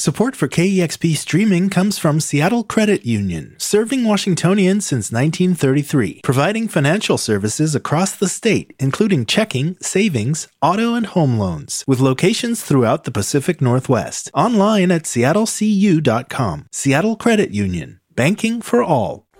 Support for KEXP streaming comes from Seattle Credit Union, serving Washingtonians since 1933, providing financial services across the state, including checking, savings, auto, and home loans, with locations throughout the Pacific Northwest. Online at seattlecu.com. Seattle Credit Union, banking for all.